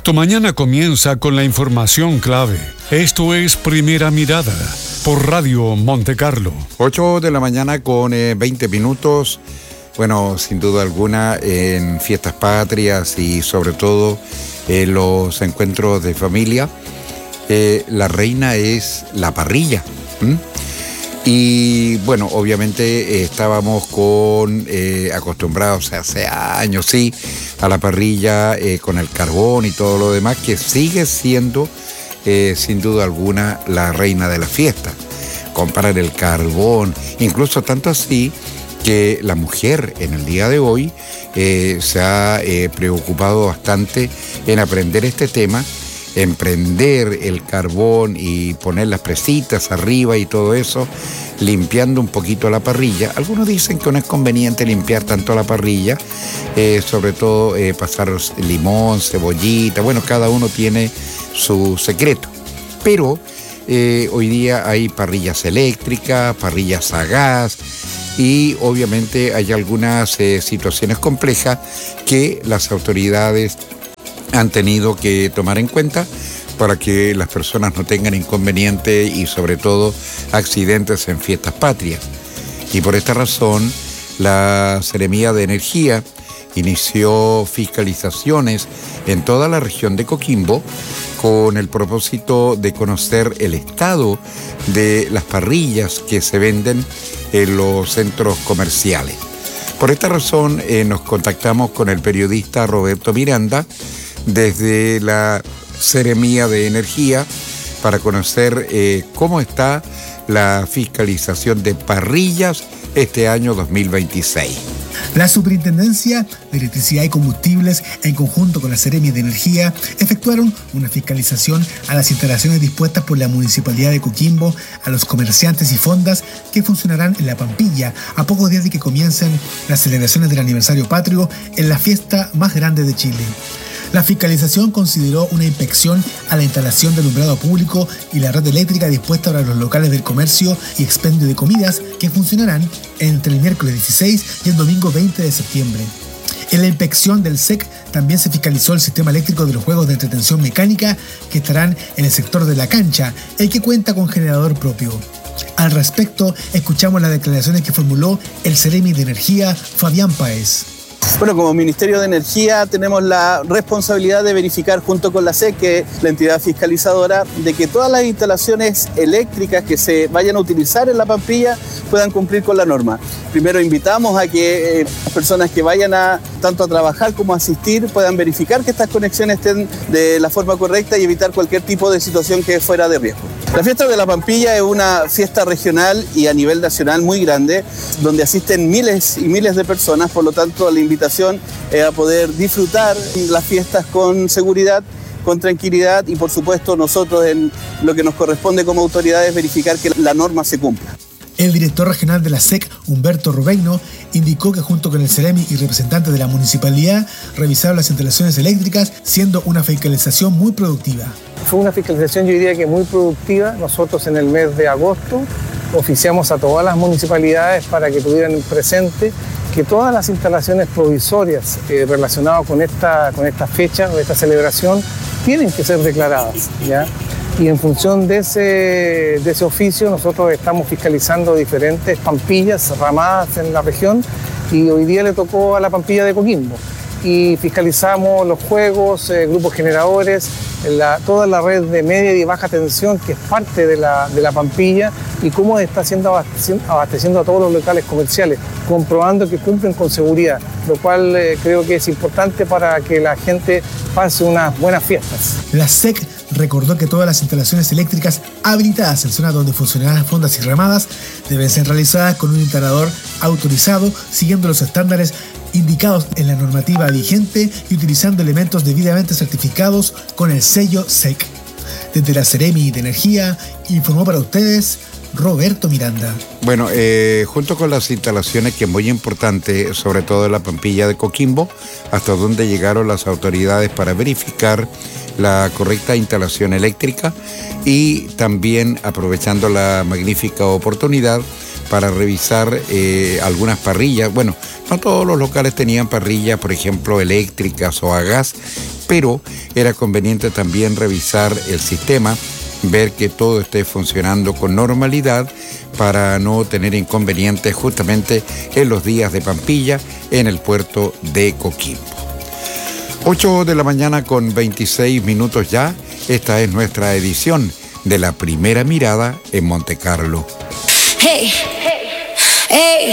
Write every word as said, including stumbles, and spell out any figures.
Tu mañana comienza con la información clave. Esto es Primera Mirada por Radio Monte Carlo. ocho de la mañana con eh, veinte minutos. Bueno, sin duda alguna, en fiestas patrias y sobre todo en los encuentros de familia, eh, la reina es la parrilla. ¿Mm? Y bueno, obviamente eh, estábamos con eh, acostumbrados hace años, sí, a la parrilla eh, con el carbón y todo lo demás, que sigue siendo eh, sin duda alguna la reina de la fiesta. Comprar el carbón, incluso tanto así que la mujer en el día de hoy eh, se ha eh, preocupado bastante en aprender este tema, en prender el carbón y poner las presitas arriba y todo eso, limpiando un poquito la parrilla. Algunos dicen que no es conveniente limpiar tanto la parrilla, eh, sobre todo eh, pasar limón, cebollita, bueno, cada uno tiene su secreto, pero eh, hoy día hay parrillas eléctricas, parrillas a gas, y obviamente hay algunas eh, situaciones complejas que las autoridades han tenido que tomar en cuenta para que las personas no tengan inconvenientes y sobre todo accidentes en fiestas patrias. Y por esta razón, la Seremía de Energía inició fiscalizaciones en toda la región de Coquimbo con el propósito de conocer el estado de las parrillas que se venden en los centros comerciales. Por esta razón eh, nos contactamos con el periodista Roberto Miranda desde la Seremía de Energía para conocer eh, cómo está la fiscalización de parrillas este año dos mil veintiséis. La Superintendencia de Electricidad y Combustibles, en conjunto con la Seremía de Energía, efectuaron una fiscalización a las instalaciones dispuestas por la Municipalidad de Coquimbo, a los comerciantes y fondas que funcionarán en la Pampilla a pocos días de que comiencen las celebraciones del aniversario patrio en la fiesta más grande de Chile. La fiscalización consideró una inspección a la instalación de alumbrado público y la red eléctrica dispuesta para los locales del comercio y expendio de comidas que funcionarán entre el miércoles dieciséis y el domingo veinte de septiembre. En la inspección del S E C también se fiscalizó el sistema eléctrico de los juegos de entretención mecánica que estarán en el sector de la cancha, el que cuenta con generador propio. Al respecto, escuchamos las declaraciones que formuló el Seremi de Energía, Fabián Páez. Bueno, como Ministerio de Energía tenemos la responsabilidad de verificar junto con la S E C, que es la entidad fiscalizadora, de que todas las instalaciones eléctricas que se vayan a utilizar en la Pampilla puedan cumplir con la norma. Primero invitamos a que eh, las personas que vayan a tanto a trabajar como a asistir puedan verificar que estas conexiones estén de la forma correcta y evitar cualquier tipo de situación que fuera de riesgo. La fiesta de la Pampilla es una fiesta regional y a nivel nacional muy grande, donde asisten miles y miles de personas, por lo tanto la invitación es a poder disfrutar las fiestas con seguridad, con tranquilidad y por supuesto nosotros en lo que nos corresponde como autoridades verificar que la norma se cumpla. El director regional de la S E C, Humberto Rubeino, indicó que junto con el Seremi y representantes de la municipalidad revisaron las instalaciones eléctricas, siendo una fiscalización muy productiva. Fue una fiscalización, yo diría que muy productiva. Nosotros en el mes de agosto oficiamos a todas las municipalidades para que tuvieran presente que todas las instalaciones provisorias eh, relacionadas con esta, con esta fecha o esta celebración tienen que ser declaradas, ¿ya? Y en función de ese, de ese oficio nosotros estamos fiscalizando diferentes pampillas ramadas en la región y hoy día le tocó a la Pampilla de Coquimbo. Y fiscalizamos los juegos, eh, grupos generadores, la, toda la red de media y baja tensión que es parte de la, de la Pampilla y cómo está siendo abasteciendo, abasteciendo a todos los locales comerciales, comprobando que cumplen con seguridad, lo cual eh, creo que es importante para que la gente pase unas buenas fiestas. La S E C recordó que todas las instalaciones eléctricas habilitadas en zonas donde funcionarán fondas y ramadas deben ser realizadas con un instalador autorizado, siguiendo los estándares indicados en la normativa vigente y utilizando elementos debidamente certificados con el sello S E C. Desde la Seremi de Energía, informó para ustedes Roberto Miranda. Bueno, eh, junto con las instalaciones, que es muy importante, sobre todo en la Pampilla de Coquimbo, hasta donde llegaron las autoridades para verificar la correcta instalación eléctrica y también aprovechando la magnífica oportunidad para revisar eh, algunas parrillas. Bueno, no todos los locales tenían parrillas, por ejemplo, eléctricas o a gas, pero era conveniente también revisar el sistema, ver que todo esté funcionando con normalidad para no tener inconvenientes justamente en los días de Pampilla en el puerto de Coquimbo. ocho de la mañana con veintiséis minutos ya. Esta es nuestra edición de La Primera Mirada en Monte Carlo. Hey, hey, hey.